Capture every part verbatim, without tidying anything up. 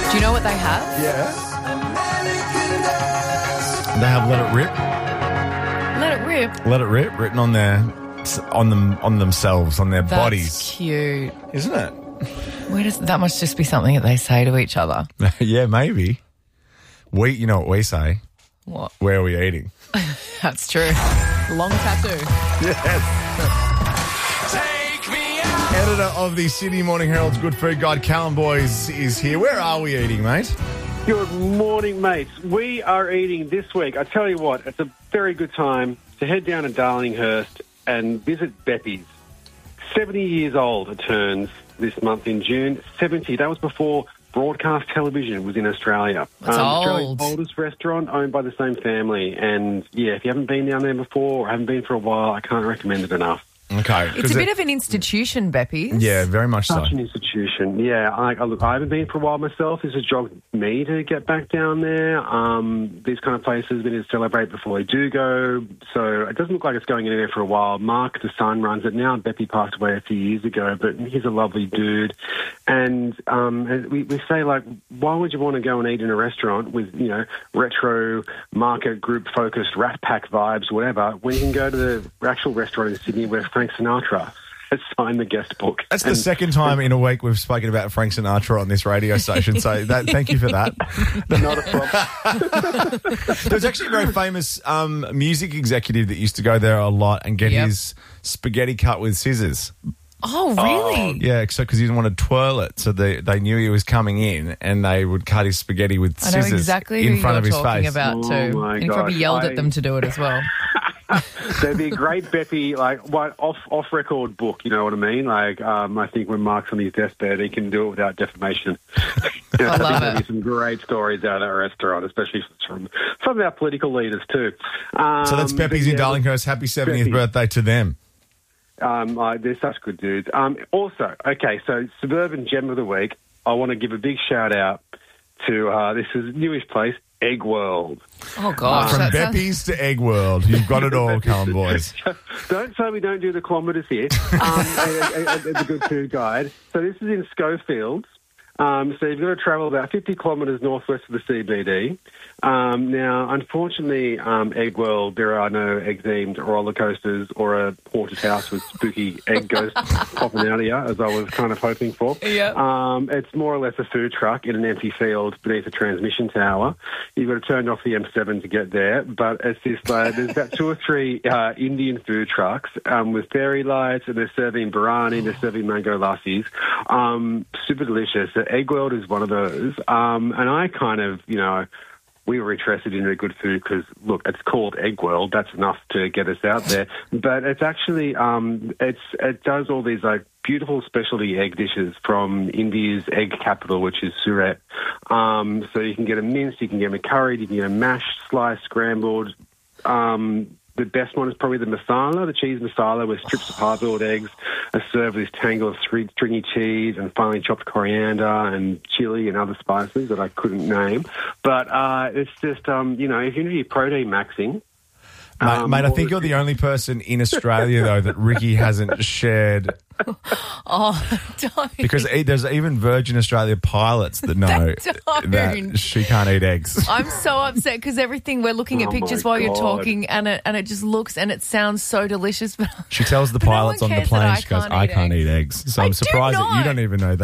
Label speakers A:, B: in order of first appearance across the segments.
A: Do you know what they have?
B: Yeah. They have Let It Rip.
A: Let it rip.
B: Let It Rip written on their on them on themselves, on their
A: That's
B: bodies.
A: cute.
B: Isn't it?
A: Where does that must just be something that they say to each other?
B: Yeah, maybe. We, you know what we say?
A: What?
B: Where are we eating?
A: That's true. Long tattoo.
B: Yes.
C: Take me out.
B: Editor of the Sydney Morning Herald's Good Food Guide, Callum Boys, is here. Where are we eating, mate?
D: Good morning, mates. We are eating this week. I tell you what, it's a very good time to head down to Darlinghurst and visit Beppy's. seventy years old it turns this month in June. seventy. That was before broadcast television was in Australia.
A: That's
D: Australia's
A: old.
D: oldest restaurant, owned by the same family. And, yeah, if you haven't been down there before or haven't been for a while, I can't recommend it enough.
B: Okay.
A: It's a bit of an institution, Beppy's.
B: Yeah, very much so.
D: Such an institution. Yeah, I, I, look, I haven't been for a while myself. This has jogged me to get back down there. Um, these kind of places we need to celebrate before they do go. So it doesn't look like it's going anywhere for a while. Mark, the son, runs it now. Beppy passed away a few years ago, but he's a lovely dude. And um, we, we say, like, why would you want to go and eat in a restaurant with, you know, retro market group-focused Rat Pack vibes, whatever, when you can go to the actual restaurant in Sydney where Frank Sinatra has signed the guest book.
B: That's the
D: And-
B: second time in a week we've spoken about Frank Sinatra on this radio station, so that, thank you for that.
D: Not a problem.
B: There's actually a very famous um, music executive that used to go there a lot and get
A: Yep.
B: his spaghetti cut with scissors.
A: Oh, really?
B: Yeah, so because he didn't want to twirl it, so they, they knew he was coming in, and they would cut his spaghetti with
A: I know
B: scissors
A: exactly
B: in
A: who
B: front
A: you're
B: of his
A: talking
B: face.
A: about
D: Oh,
A: too.
D: my
A: He probably
D: gosh.
A: yelled
D: I-
A: at them to do it as well.
D: There'd be a great Beppy, like, what, off, off-record book, you know what I mean? Like, um, I think when Mark's on his deathbed, he can do it without defamation. You know,
A: I love
D: think there'll
A: it.
D: be some great stories out of that restaurant, especially from some of our political leaders, too. Um,
B: So that's
D: but
B: Beppy's in
D: yeah,
B: Darlinghurst. Happy seventieth
D: Beppy.
B: birthday to them.
D: Um, I, they're such good dudes. Um, also, okay, so Suburban Gem of the Week, I want to give a big shout-out to, uh, this is a newish place, Egg World.
A: Oh, gosh.
B: From
A: that sounds-
B: Beppy's to Egg World. You've got it all, Callum Boys.
D: Don't say we don't do the kilometres here. Um, it's a good food guide. So this is in Schofields. Um, so you've got to travel about fifty kilometres northwest of the C B D. Um, now, unfortunately, um, Egg World, there are no egg-themed roller coasters or a haunted house with spooky egg ghosts popping out of you, as I was kind of hoping for.
A: Yep.
D: Um, it's more or less a food truck in an empty field beneath a transmission tower. You've got to turn off the M seven to get there, but it's this, uh, there's about two or three uh, Indian food trucks um, with fairy lights, and they're serving biryani, they're serving mango lassis. Um, super delicious. Egg World is one of those. Um, and I kind of, you know, we were interested in a good food because, look, it's called Egg World. That's enough to get us out there. But it's actually, um, it's it does all these, like, beautiful specialty egg dishes from India's egg capital, which is Surat. Um, so you can get a minced, you can get a curried, you can get a mashed, sliced, scrambled. Um, the best one is probably the masala, the cheese masala, with strips of hard-boiled eggs are served with this tangle of three, stringy cheese and finely chopped coriander and chili and other spices that I couldn't name. But uh, it's just, um, you know, if you're into your protein maxing,
B: Mate,
D: Um,
B: mate, I
D: what
B: think
D: was
B: you're the only person in Australia, though, that Ricky hasn't shared,
A: Oh, don't.
B: because e- there's even Virgin Australia pilots that know
A: Don't.
B: that she can't eat eggs.
A: I'm so upset because everything we're looking at
D: Oh,
A: pictures
D: my
A: while you're
D: God.
A: talking, and it and it just looks and it sounds so delicious. But
B: She tells the
A: But no
B: pilots
A: one
B: on the
A: cares that
B: plane,
A: I
B: she goes,
A: can't
B: I
A: eat
B: can't
A: eggs."
B: eat eggs. So
A: I
B: I'm
A: do
B: surprised that you
A: not.
B: don't even know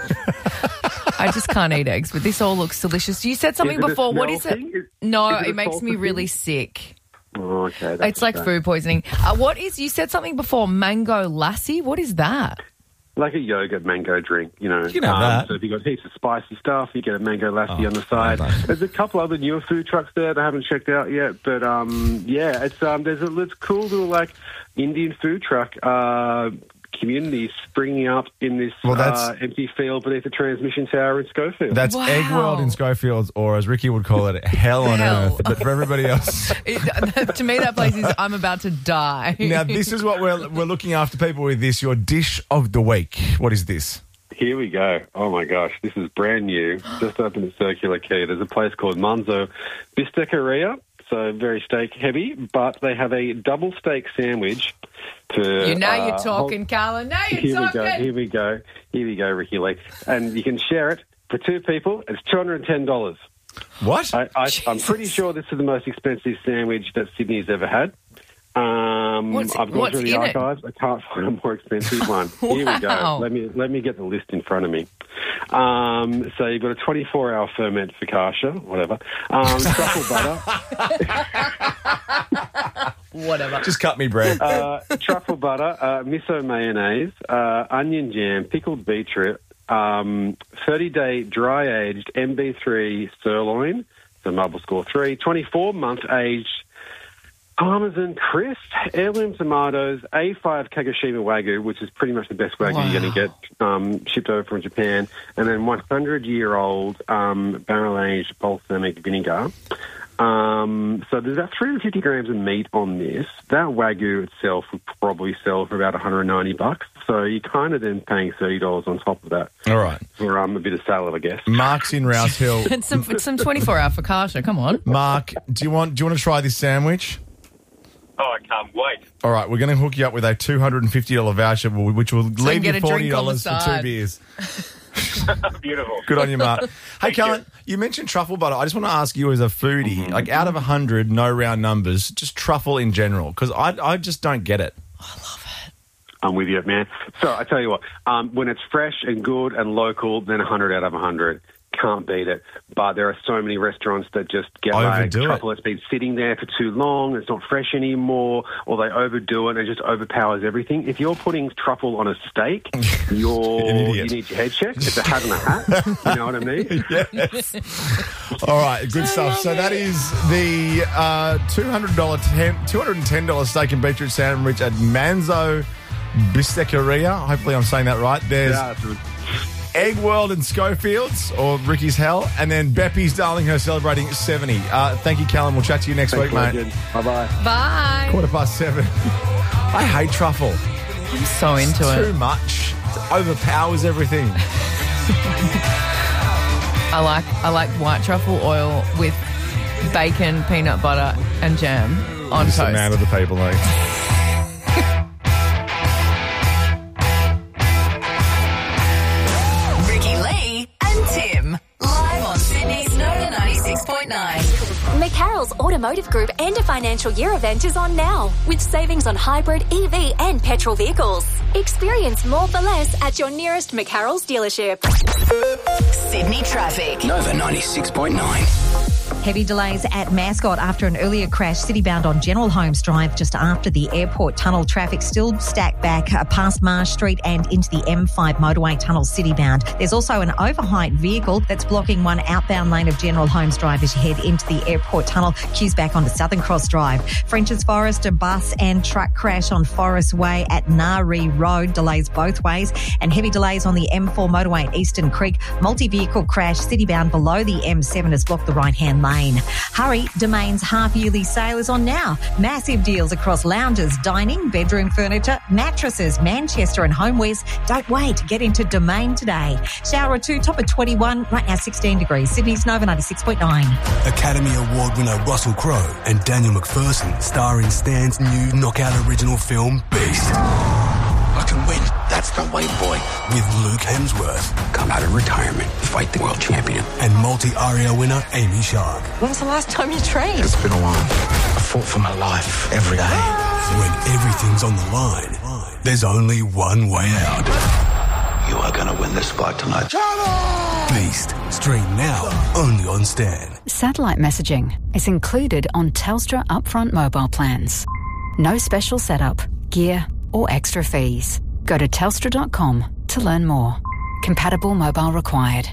B: that.
A: I just can't eat eggs. But this all looks delicious. You said something
D: Is it a
A: before. What
D: smell
A: is it?
D: thing? Is-
A: no,
D: is it
A: it
D: a
A: makes
D: salsa
A: me
D: thing?
A: really sick.
D: oh, okay. that's
A: It's like
D: okay.
A: food poisoning. Uh, what is? You said something before. Mango lassi. What is that?
D: Like a yogurt mango drink, you know. Um,
B: You can have that.
D: So if you've got heaps of spicy stuff, you get a mango lassi
B: Oh,
D: on the side.
B: nice.
D: There's a couple other newer food trucks there that I haven't checked out yet, but um, yeah, it's um, there's a it's cool little like Indian food truck uh, community springing up in this
B: Well, that's-
D: uh, empty field beneath the transmission tower in Schofield.
B: That's
A: Wow.
B: Egg World in Schofields, or as Ricky would call it, hell on
A: Hell.
B: earth. But for everybody else...
A: It, to me, that place is. I'm about to die.
B: Now, this is what we're, we're looking after people with this, your dish of the week. What is this?
D: Here we go. Oh, my gosh. This is brand new. Just opened at Circular Quay. There's a place called Manzo Bisteckeria. So very steak heavy, but they have a double steak sandwich. To,
A: You know you're
D: uh,
A: talking, Carla. Now you're
D: Here we
A: talking.
D: go. Here we go. Here we go, Ricky Lee. And you can share it For two people, it's two hundred ten dollars.
B: What?
D: I, I, I'm pretty sure this is the most expensive sandwich that Sydney's ever had. Um,
A: What's-
D: I've gone
A: what's
D: through the
A: in it?
D: archives. I can't find a more expensive one. Here we go.
A: Wow.
D: Let me let me get the list in front of me. Um, so you've got a twenty-four hour ferment focaccia, whatever. Um, truffle butter.
A: Whatever.
B: Just cut me bread.
D: uh, truffle butter, uh, miso mayonnaise, uh, onion jam, pickled beetroot, um, thirty-day dry-aged M B three sirloin, so marble score three, twenty-four month aged Parmesan crisp, heirloom tomatoes, A five Kagoshima Wagyu, which is pretty much the best Wagyu
A: Wow.
D: you're going to get um, shipped over from Japan, and then one hundred year old um, barrel-aged balsamic vinegar. Um, so there's about three hundred fifty grams of meat on this. That Wagyu itself would probably sell for about one hundred ninety bucks. So you're kind of then paying thirty dollars on top of that
B: All right.
D: for um, a bit of salad, I guess.
B: Mark's in Rouse Hill.
A: It's some, it's some twenty-four hour focaccia. Come on.
B: Mark, do you want do you want to try this sandwich?
C: Oh, I can't wait.
B: All right, we're going to hook you up with a two hundred fifty dollars voucher, which will
A: you
B: leave
A: get
B: you
A: a
B: forty
A: drink on the
B: dollars for two
A: side.
B: beers.
C: Beautiful.
B: Good on you, Mark. Hey,
C: Thank
B: Callan,
C: you.
B: you mentioned truffle butter. I just want to ask you as a foodie,
A: Mm-hmm.
B: like out of one hundred, no round numbers, just truffle in general, because I, I just don't get it.
D: I'm with you, man. So I tell you what, um, when it's fresh and good and local, then one hundred out of one hundred. Can't beat it. But there are so many restaurants that just get like
B: Overdo it.
D: truffle that's been sitting there for too long, it's not fresh anymore, or they overdo it and it just overpowers everything. If you're putting truffle on a steak, you're
B: An idiot.
D: you need your head checked. It's a hat and a hat. You know what I mean?
B: Yes. All right, good stuff. So that is the uh, two hundred dollars ten, two hundred ten dollars steak and beetroot sandwich at Manzo Bisteckeria. Hopefully I'm saying that right. There's
D: Yeah, it's-
B: Egg World and Schofields, or Ricky's Hell, and then Beppy's Darling Her celebrating seventy. Uh, thank you, Callum. We'll chat to you next
D: Thanks,
B: week, mate.
D: legend. Bye-bye.
A: Bye.
B: Quarter past seven. I hate truffle.
A: I'm so into
B: Too
A: it.
B: much. It overpowers everything.
A: I like I like white truffle oil with bacon, peanut butter, and jam on
B: Just a
A: toast.
B: man of the people, mate.
E: Ricky Lee and Tim. Live on Sydney's Nova ninety-six point nine.
F: McCarroll's Automotive Group end of financial year event is on now, with savings on hybrid, E V and petrol vehicles. Experience more for less at your nearest McCarroll's dealership.
E: Sydney traffic.
G: Nova ninety-six point nine.
H: Heavy delays at Mascot after an earlier crash, citybound on General Holmes Drive just after the airport tunnel. Traffic still stacked back uh, past Marsh Street and into the M five motorway tunnel citybound. There's also an overheight vehicle that's blocking one outbound lane of General Holmes Drive as you head into the airport tunnel. Queues back onto Southern Cross Drive. French's Forest, a bus and truck crash on Forest Way at Nari Road. Delays both ways. And heavy delays on the M four motorway at Eastern Creek. Multi-vehicle crash citybound below the M seven has blocked the right-hand lane. Hurry, Domain's half-yearly sale is on now. Massive deals across lounges, dining, bedroom furniture, mattresses, Manchester and homewares. Don't wait. Get into Domain today. Shower or two, top of twenty-one, right now sixteen degrees. Sydney's Nova ninety-six point nine.
I: Academy Award winner Russell Crowe and Daniel McPherson star in Stan's new knockout original film, Beast.
G: I can win. That's the way, boy.
I: With Luke Hemsworth
G: Come out of retirement, fight the world champion.
I: and multi-Aria winner Amy Shark.
E: When was the last time you trained?
G: It's been a while. I fought for my life every day.
I: When everything's on the line, there's only one way out.
G: You are going to win this fight tonight.
I: Beast. Stream now, only on Stan.
J: Satellite messaging is included on Telstra upfront mobile plans. No special setup, gear, or extra fees. Go to telstra dot com to learn more. Compatible mobile required.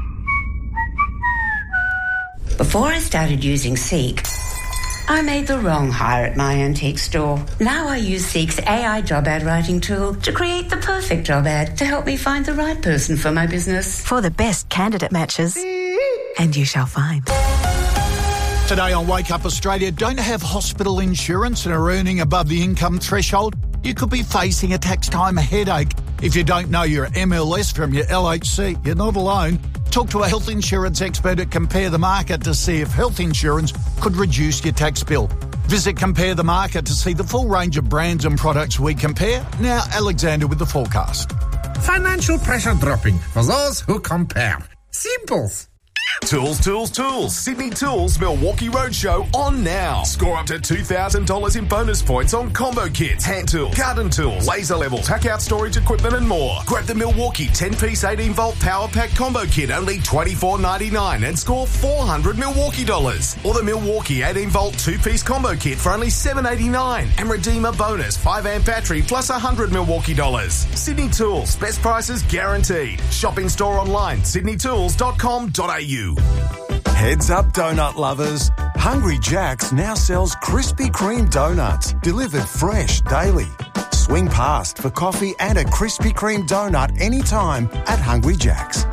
K: Before I started using Seek, I made the wrong hire at my antique store. Now I use Seek's A I job ad writing tool to create the perfect job ad to help me find the right person for my business.
L: For the best candidate matches, and you shall find.
M: Today on Wake Up Australia, don't have hospital insurance and are earning above the income threshold? You could be facing a tax time headache. If you don't know your M L S from your L H C, you're not alone. Talk to a health insurance expert at Compare the Market to see if health insurance could reduce your tax bill. Visit Compare the Market to see the full range of brands and products we compare. Now, Alexander with the forecast.
N: Financial pressure dropping for those who compare. Simples.
O: Tools, Tools, Tools. Sydney Tools Milwaukee Roadshow on now. Score up to two thousand dollars in bonus points on combo kits, hand tools, garden tools, laser levels, pack out storage equipment and more. Grab the Milwaukee ten-piece eighteen volt power pack combo kit only twenty-four ninety-nine and score four hundred Milwaukee dollars. Or the Milwaukee eighteen volt two-piece combo kit for only seven eighty-nine and redeem a bonus five amp battery plus one hundred Milwaukee dollars. Sydney Tools. Best prices guaranteed. Shop in store online sydney tools dot com dot a u.
P: Heads up, donut lovers. Hungry Jack's now sells Krispy Kreme donuts, delivered fresh daily. Swing past for coffee and a Krispy Kreme donut anytime at Hungry Jack's.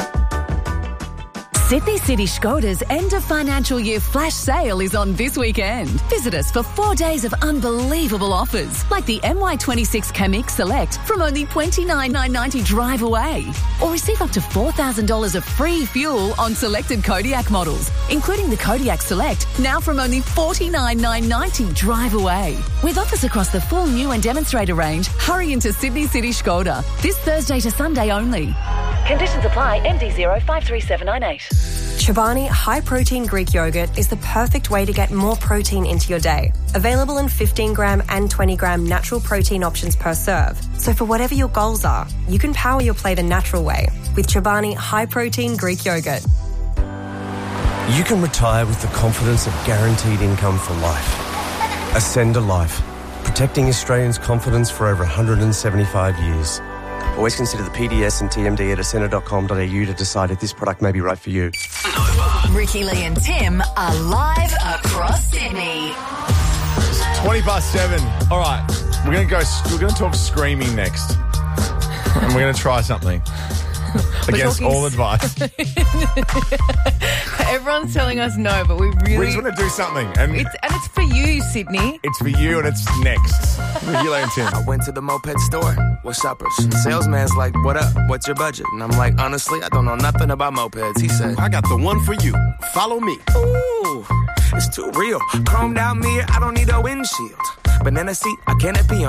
Q: Sydney City Skoda's end of financial year flash sale is on this weekend. Visit us for four days of unbelievable offers, like the M Y twenty-six Kamiq Select from only twenty-nine thousand nine hundred ninety drive away. Or receive up to four thousand dollars of free fuel on selected Kodiak models, including the Kodiak Select, now from only forty-nine thousand nine hundred ninety drive away. With offers across the full new and demonstrator range, hurry into Sydney City Skoda this Thursday to Sunday only. Conditions apply. M D zero five three seven nine eight.
R: Chobani High Protein Greek Yogurt is the perfect way to get more protein into your day. Available in fifteen gram and twenty gram natural protein options per serve. So for whatever your goals are, you can power your play the natural way with Chobani High Protein Greek Yogurt.
S: You can retire with the confidence of guaranteed income for life. Ascend a Life, protecting Australians' confidence for over one hundred seventy-five years. Always consider the P D S and T M D at ascender dot com dot a u to decide if this product may be right for you.
E: Ricky Lee and Tim are live across Sydney.
B: twenty past seven. All right, we're going to go. We're going to talk screaming next, and we're going to try something against
A: talking
B: all advice.
A: Everyone's telling us no, but we really
B: We just want to do something, and
A: it's and it's for you, Sydney.
B: it's for you, and it's next. Ricky Lee and Tim.
T: I went to the moped store with shoppers. The salesman's like, what up? What's your budget? And I'm like, honestly, I don't know nothing about mopeds. He said, I got the one for you. Follow me. Ooh, it's too real. Chromed out mirror, I don't need a windshield. Banana seat, I cannot be on.